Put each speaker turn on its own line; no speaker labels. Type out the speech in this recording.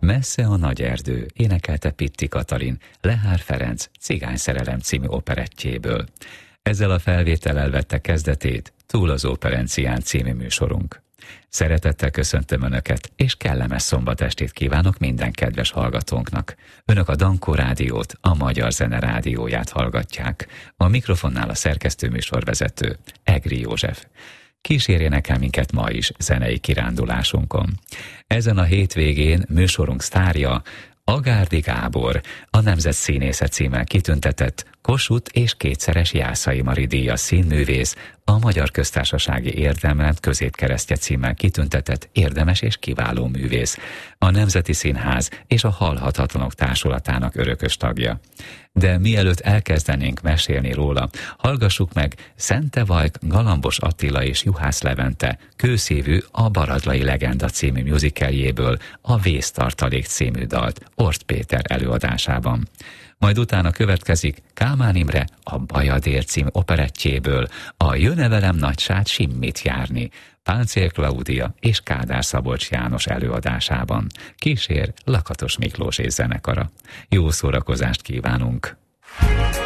Messze a nagy erdő énekelte Pitti Katalin Lehár Ferenc Cigányszerelem című operettjéből. Ezzel a felvétellel vette kezdetét Túl az Operencián című műsorunk. Szeretettel köszöntöm Önöket, és kellemes szombatestét kívánok minden kedves hallgatónknak. Önök a Dankó Rádiót, a Magyar Zene Rádióját hallgatják. A mikrofonnál a szerkesztő műsorvezető, Egri József. Kísérjenek el minket ma is zenei kirándulásunkon. Ezen a hétvégén műsorunk sztárja Agárdi Gábor, a Nemzet Színésze címmel kitüntetett Kossuth és kétszeres Jászai Mari díjas színművész, a Magyar Köztársasági Érdemrend középkeresztje címmel kitüntetett érdemes és kiváló művész, a Nemzeti Színház és a Halhatatlanok Társulatának örökös tagja. De mielőtt elkezdenénk mesélni róla, hallgassuk meg Szente Vajk, Galambos Attila és Juhász Levente Kőszívű a Baradlai Legenda című musicaljéből a Vésztartalék című dalt Orth Péter előadásában. Majd utána következik Kálmán Imre a Bajadér című operettjéből a Jön-e velem nagysát simmit járni, Páncél Klaudia és Kádár Szabolcs János előadásában. Kísér Lakatos Miklós és zenekara. Jó szórakozást kívánunk!